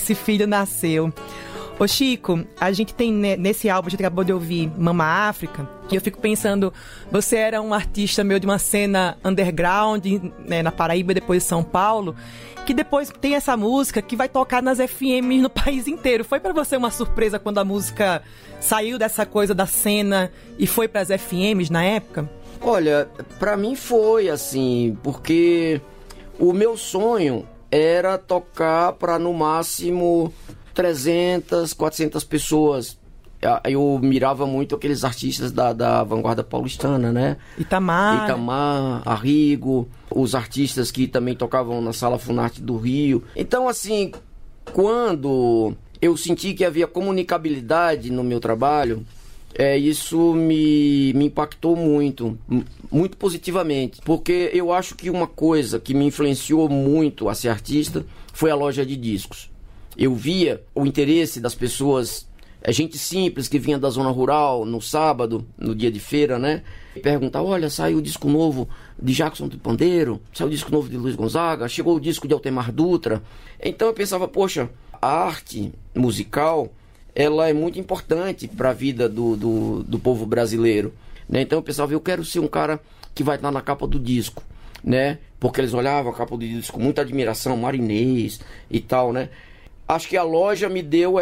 Esse filho nasceu. Ô Chico, a gente tem nesse álbum, a gente acabou de ouvir Mama África, e eu fico pensando, você era um artista meio de uma cena underground, né, na Paraíba e depois em São Paulo, que depois tem essa música que vai tocar nas FMs no país inteiro. Foi pra você uma surpresa quando a música saiu dessa coisa da cena e foi pras FMs na época? Olha, pra mim foi assim, porque o meu sonho era tocar pra no máximo 300, 400 pessoas. Eu mirava muito aqueles artistas da vanguarda paulistana, né? Itamar, Arrigo, os artistas que também tocavam na Sala Funarte do Rio. Então, assim, quando eu senti que havia comunicabilidade no meu trabalho, isso me impactou muito positivamente. Porque eu acho que uma coisa que me influenciou muito a ser artista foi a loja de discos. Eu via o interesse das pessoas, gente simples que vinha da zona rural no sábado, no dia de feira, né? E perguntava, olha, saiu o disco novo de Jackson do Pandeiro, saiu o disco novo de Luiz Gonzaga, chegou o disco de Altemar Dutra. Então eu pensava, poxa, a arte musical, ela é muito importante para a vida do povo brasileiro, né? Então eu pensava, eu quero ser um cara que vai estar na capa do disco, né? Porque eles olhavam a capa do disco com muita admiração, Marinês e tal, né? Acho que a loja me deu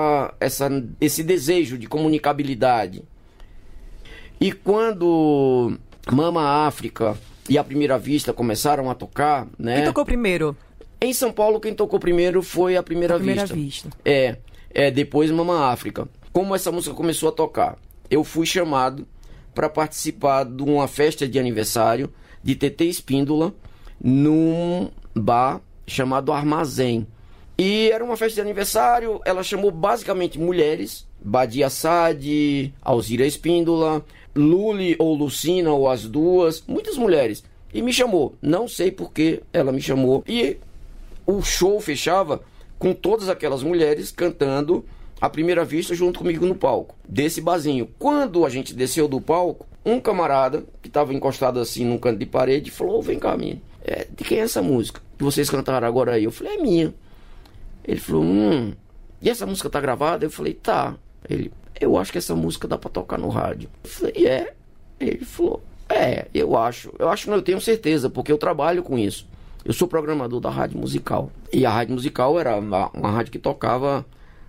esse desejo de comunicabilidade. E quando Mama África e A Primeira Vista começaram a tocar, né? Quem tocou primeiro? Em São Paulo, quem tocou primeiro foi A Primeira Vista. Depois Mama África. Como essa música começou a tocar, eu fui chamado para participar de uma festa de aniversário de TT Espíndola num bar chamado Armazém. E era uma festa de aniversário, ela chamou basicamente mulheres, Badia Sade, Alzira Espíndola, Luli ou Lucina, ou as duas, muitas mulheres. E me chamou, não sei por que ela me chamou. E o show fechava com todas aquelas mulheres cantando A Primeira Vista junto comigo no palco, desse barzinho. Quando a gente desceu do palco, um camarada que estava encostado assim num canto de parede falou, vem cá, menino, de quem é essa música que vocês cantaram agora aí? Eu falei, é minha. Ele falou, e essa música tá gravada? Eu falei, tá. Ele, eu acho que essa música dá pra tocar no rádio. Eu falei, Ele falou, eu acho. Não, eu tenho certeza, porque eu trabalho com isso. Eu sou programador da Rádio Musical. E a Rádio Musical era uma rádio que tocava,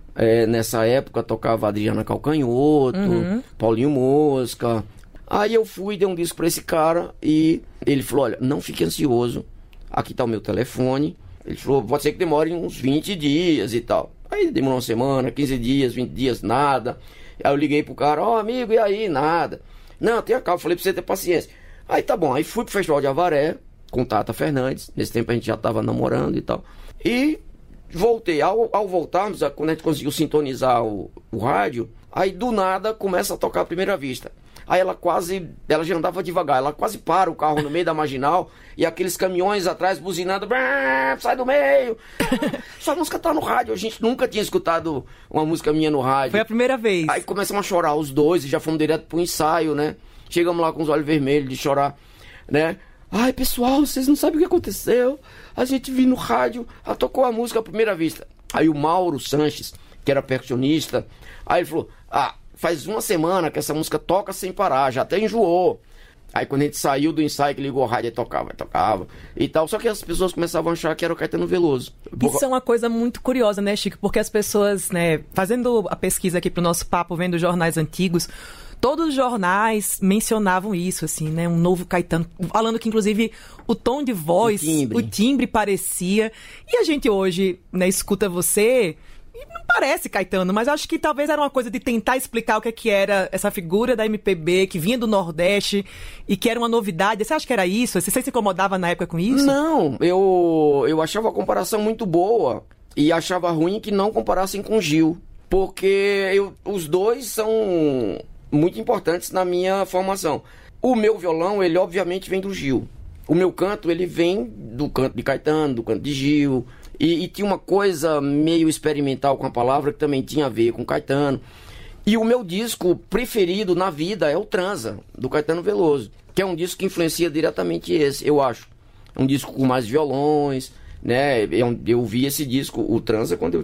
nessa época, tocava Adriana Calcanhoto, Paulinho Mosca. Aí eu fui, dei um disco pra esse cara e ele falou, olha, não fique ansioso, aqui tá o meu telefone. Ele falou, pode ser que demore uns 20 dias e tal. Aí demorou uma semana, 15 dias, 20 dias, nada. Aí eu liguei pro cara, amigo, e aí? Nada. Não, tenha calma, falei pra você ter paciência. Aí tá bom, aí fui pro Festival de Avaré, com Tata Fernandes. Nesse tempo a gente já tava namorando e tal. E voltei. Ao voltarmos, quando a gente conseguiu sintonizar o rádio, aí do nada começa a tocar A Primeira Vista. Aí ela já andava devagar, ela quase para o carro no meio da marginal e aqueles caminhões atrás buzinando, sai do meio. Essa música tá no rádio, a gente nunca tinha escutado uma música minha no rádio. Foi a primeira vez. Aí começamos a chorar os dois e já fomos direto pro ensaio, né? Chegamos lá com os olhos vermelhos de chorar, né? Ai, pessoal, vocês não sabem o que aconteceu. A gente viu no rádio, tocou a música À Primeira Vista. Aí o Mauro Sanches, que era percussionista, aí ele falou, faz uma semana que essa música toca sem parar, já até enjoou. Aí quando a gente saiu do ensaio, que ligou o rádio, aí tocava e tal. Só que as pessoas começavam a achar que era o Caetano Veloso. Isso é uma coisa muito curiosa, né, Chico? Porque as pessoas, né, fazendo a pesquisa aqui pro nosso papo, vendo jornais antigos, todos os jornais mencionavam isso, assim, né? Um novo Caetano, falando que, inclusive, o tom de voz, o timbre parecia. E a gente hoje, né, escuta você... E não parece Caetano, mas acho que talvez era uma coisa de tentar explicar o que era essa figura da MPB que vinha do Nordeste e que era uma novidade. Você acha que era isso? Você se incomodava na época com isso? Não, eu achava a comparação muito boa e achava ruim que não comparassem com Gil, porque os dois são muito importantes na minha formação. O meu violão, ele obviamente vem do Gil. O meu canto, ele vem do canto de Caetano, do canto de Gil... E tinha uma coisa meio experimental com a palavra que também tinha a ver com Caetano. E o meu disco preferido na vida é o Transa, do Caetano Veloso, que é um disco que influencia diretamente esse, eu acho. Um disco com mais violões, né? Eu vi esse disco, o Transa, quando eu